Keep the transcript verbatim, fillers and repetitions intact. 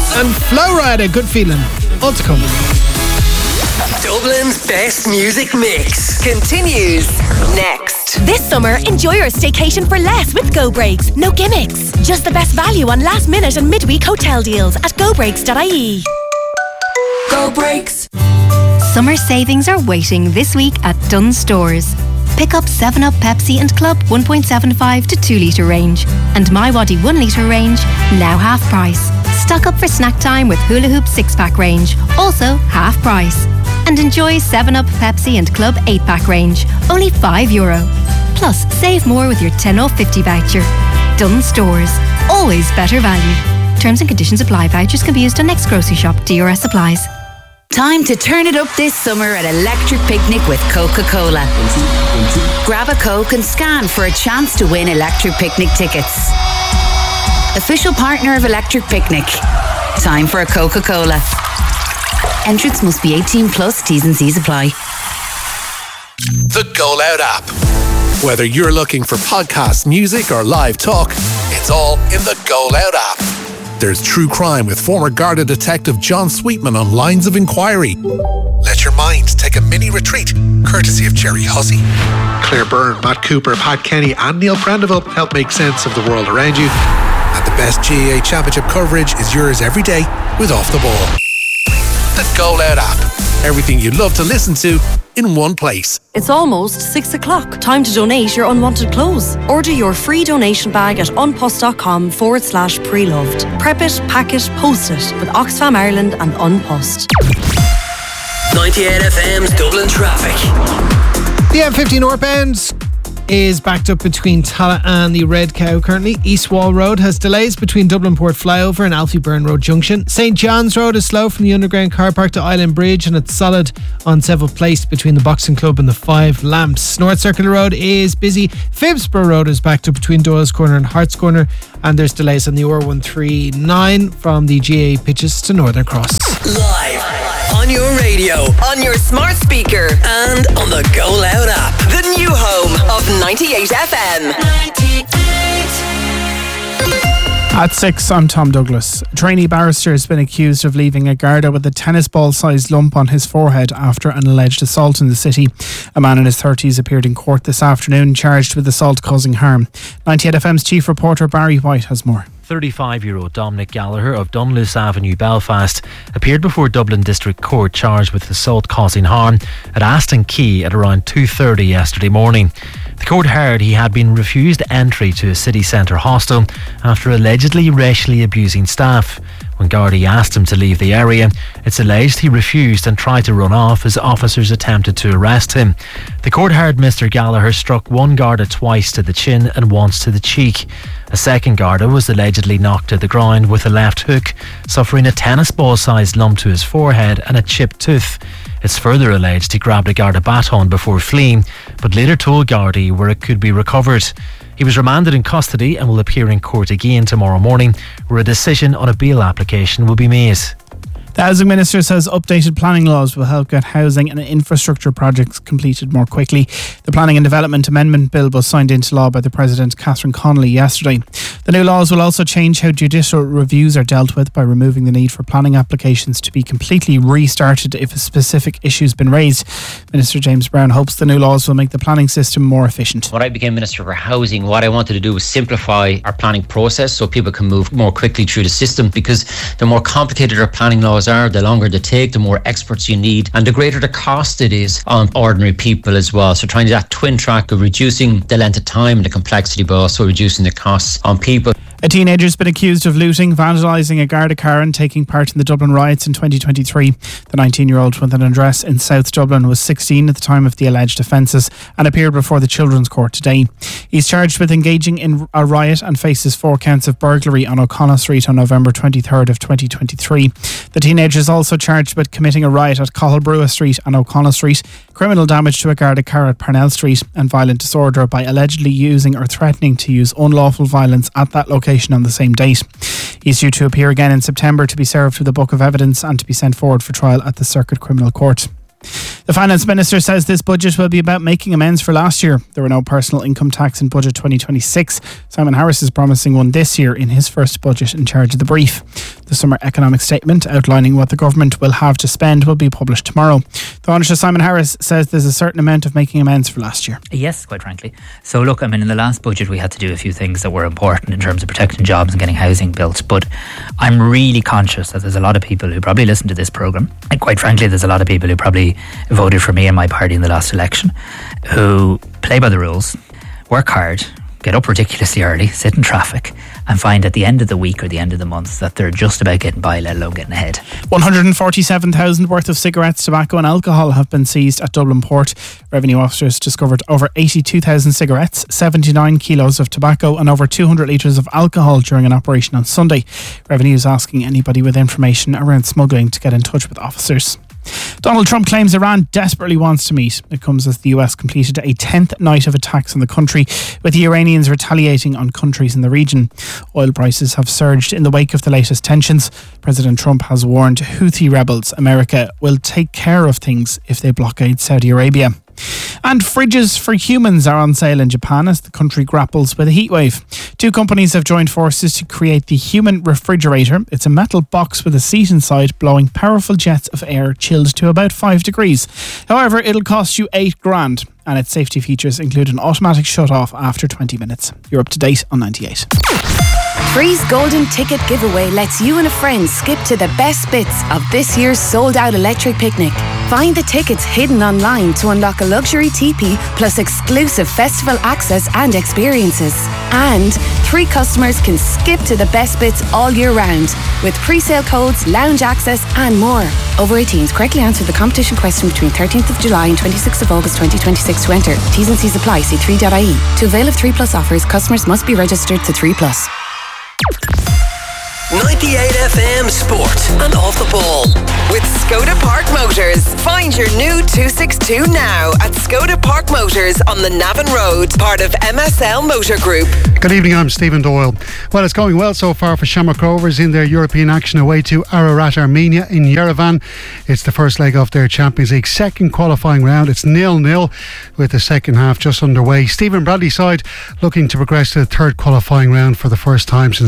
And Flow Rider, Good Feeling. All to come. Dublin's best music mix continues next. This summer, enjoy your staycation for less with Go Breaks. No gimmicks. Just the best value on last minute and midweek hotel deals at go breaks dot I E. Go Breaks. Summer savings are waiting this week at Dunnes Stores. Pick up seven up Pepsi and Club one point seven five to two litre range and MyWadi one litre range, now half price. Stock up for snack time with Hula Hoop six pack range, also half price. And enjoy seven up Pepsi and Club eight pack range, only five euro. Plus, save more with your ten off fifty voucher. Dunnes Stores, always better value. Terms and conditions apply. Vouchers can be used on next grocery shop. D R S applies. Time to turn it up this summer at Electric Picnic with Coca-Cola. Grab a Coke and scan for a chance to win Electric Picnic tickets. Official partner of Electric Picnic. Time for a Coca-Cola. Entrance must be eighteen plus, T's and C's apply. The Go Loud app. Whether you're looking for podcasts, music or live talk, it's all in the Go Loud app. There's true crime with former Garda detective John Sweetman on Lines of Inquiry. Let your mind take a mini retreat, courtesy of Jerry Hussey. Claire Byrne, Matt Cooper, Pat Kenny and Neil Prendeville help make sense of the world around you. And the best G A A Championship coverage is yours every day with Off the Ball. The Go Loud app. Everything you love to listen to in one place. It's almost six o'clock. Time to donate your unwanted clothes. Order your free donation bag at unpost.com forward slash pre-loved. Prep it, pack it, post it with Oxfam Ireland and Unpost. ninety-eight F M's Dublin traffic. The M fifty northbound is backed up between Tala and the Red Cow currently. East Wall Road has delays between Dublin Port Flyover and Alfie Byrne Road Junction. Saint John's Road is slow from the underground car park to Island Bridge, and it's solid on Seville Place between the Boxing Club and the Five Lamps. North Circular Road is busy. Phibsborough Road is backed up between Doyle's Corner and Hart's Corner, and there's delays on the R one thirty-nine from the G A pitches to Northern Cross. Live on your radio, on your smart speaker and on the Go Loud app. The new home of ninety-eight F M. At six, I'm Tom Douglas. A trainee barrister has been accused of leaving a Garda with a tennis ball-sized lump on his forehead after an alleged assault in the city. A man in his thirties appeared in court this afternoon, charged with assault causing harm. ninety-eight F M's chief reporter Barry White has more. thirty-five-year-old Dominic Gallagher of Dunluce Avenue, Belfast, appeared before Dublin District Court charged with assault causing harm at Aston Quay at around two thirty yesterday morning. The court heard he had been refused entry to a city centre hostel after allegedly racially abusing staff. When Gardaí asked him to leave the area, it's alleged he refused and tried to run off as officers attempted to arrest him. The court heard Mister Gallagher struck one Garda twice to the chin and once to the cheek. A second Garda was allegedly knocked to the ground with a left hook, suffering a tennis ball-sized lump to his forehead and a chipped tooth. It's further alleged he grabbed a Garda baton before fleeing, but later told Gardaí where it could be recovered. He was remanded in custody and will appear in court again tomorrow morning, where a decision on a bail application will be made. The Housing Minister says updated planning laws will help get housing and infrastructure projects completed more quickly. The Planning and Development Amendment Bill was signed into law by the President, Catherine Connolly, yesterday. The new laws will also change how judicial reviews are dealt with by removing the need for planning applications to be completely restarted if a specific issue has been raised. Minister James Brown hopes the new laws will make the planning system more efficient. When I became Minister for Housing, what I wanted to do was simplify our planning process so people can move more quickly through the system, because the more complicated our planning laws are, the longer they take, the more experts you need, and the greater the cost it is on ordinary people as well. So trying that twin track of reducing the length of time and the complexity, but also reducing the costs on people. A teenager's been accused of looting, vandalising a Garda car and taking part in the Dublin riots in twenty twenty-three. The nineteen-year-old with an address in South Dublin was sixteen at the time of the alleged offences and appeared before the Children's Court today. He's charged with engaging in a riot and faces four counts of burglary on O'Connell Street on November twenty-third of twenty twenty-three. The teenager is also charged with committing a riot at Cohalbrua Street and O'Connell Street, criminal damage to a Garda car at Parnell Street, and violent disorder by allegedly using or threatening to use unlawful violence at that location on the same date. He's due to appear again in September to be served with a book of evidence and to be sent forward for trial at the Circuit Criminal Court. The Finance Minister says this budget will be about making amends for last year. There were no personal income tax in budget twenty twenty-six. Simon Harris is promising one this year in his first budget in charge of the brief. The summer economic statement outlining what the government will have to spend will be published tomorrow. The Taoiseach Simon Harris says there's a certain amount of making amends for last year. Yes, quite frankly. So look, I mean, in the last budget we had to do a few things that were important in terms of protecting jobs and getting housing built, but I'm really conscious that there's a lot of people who probably listen to this programme, and quite frankly there's a lot of people who probably voted for me and my party in the last election, who play by the rules, work hard, get up ridiculously early, sit in traffic, and find at the end of the week or the end of the month that they're just about getting by, let alone getting ahead. one hundred forty-seven thousand worth of cigarettes, tobacco and alcohol have been seized at Dublin Port. Revenue officers discovered over eighty-two thousand cigarettes, seventy-nine kilos of tobacco and over two hundred litres of alcohol during an operation on Sunday. Revenue is asking anybody with information around smuggling to get in touch with officers. Donald Trump claims Iran desperately wants to meet. It comes as the U S completed a tenth night of attacks on the country, with the Iranians retaliating on countries in the region. Oil prices have surged in the wake of the latest tensions. President Trump has warned Houthi rebels America will take care of things if they blockade Saudi Arabia. And fridges for humans are on sale in Japan as the country grapples with a heatwave. Two companies have joined forces to create the Human Refrigerator. It's a metal box with a seat inside, blowing powerful jets of air chilled to about five degrees. However, it'll cost you eight grand, and its safety features include an automatic shut-off after twenty minutes. You're up to date on ninety-eight. Three's Golden Ticket Giveaway lets you and a friend skip to the best bits of this year's sold-out electric picnic. Find the tickets hidden online to unlock a luxury teepee plus exclusive festival access and experiences. And three customers can skip to the best bits all year round with pre-sale codes, lounge access and more. Over eighteens, correctly answer the competition question between thirteenth of July and twenty-sixth of August twenty twenty-six to enter. T's and C's apply. See three dot I E. To avail of three plus offers, customers must be registered to three plus. ninety-eight F M Sport and Off the Ball with Skoda Park Motors. Find your new two sixty-two now at Skoda Park Motors on the Navan Road, part of M S L Motor Group. Good evening, I'm Stephen Doyle. Well, it's going well so far for Shamrock Rovers in their European action away to Ararat Armenia in Yerevan. It's the first leg of their Champions League second qualifying round. It's nil nil with the second half just underway. Stephen Bradley's side looking to progress to the third qualifying round for the first time since